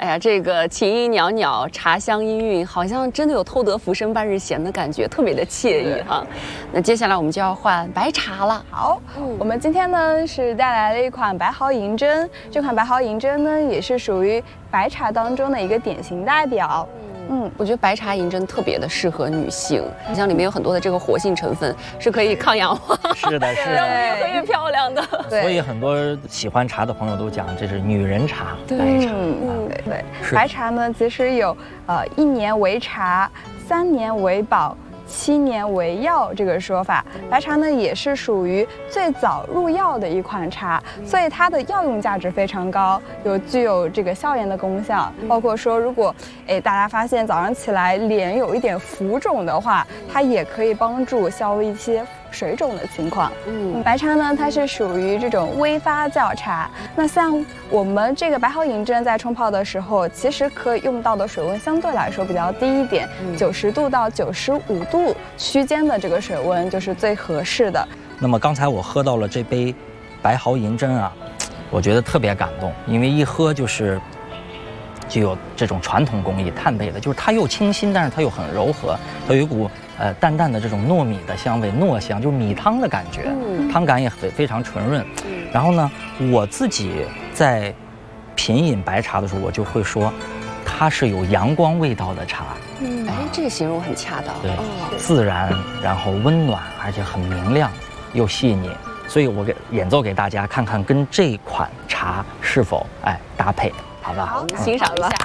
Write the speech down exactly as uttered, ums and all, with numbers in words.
哎呀，这个琴音袅袅，茶香氤氲，好像真的有偷得浮生半日闲的感觉，特别的惬意哈。那接下来我们就要换白茶了。 好，嗯、我们今天呢是带来了一款白毫银针，这款白毫银针呢也是属于白茶当中的一个典型代表。 嗯，我觉得白茶银针特别的适合女性，你像里面有很多的这个活性成分，是可以抗氧化， 是的，是的， 让越喝越漂亮的。 所以很多喜欢茶的朋友都讲，这是女人茶，白茶。 嗯，对对。白茶呢，其实有呃一年为茶，三年为宝，七年为药这个说法。白茶呢也是属于最早入药的一款茶，所以它的药用价值非常高，有具有这个消炎的功效。包括说，如果哎大家发现早上起来脸有一点浮肿的话，它也可以帮助消一些水肿的情况。嗯，白茶呢，它是属于这种微发酵茶。那像我们这个白毫银针在冲泡的时候，其实可以用到的水温相对来说比较低一点，九十度到九十五度区间的这个水温就是最合适的。 那么刚才我喝到了这杯白毫银针啊，我觉得特别感动，因为一喝就是具有这种传统工艺炭焙的，就是它又清新，但是它又很柔和，它有一股呃淡淡的这种糯米的香味，糯香，就是米汤的感觉，嗯、汤感也非非常纯润。嗯、然后呢，我自己在品饮白茶的时候，我就会说，它是有阳光味道的茶。 嗯，哎，这个形容很恰当。 对，哦、自然，然后温暖，而且很明亮又细腻。所以我给演奏给大家看看，跟这款茶是否哎搭配。好吧， 好，欣赏一下。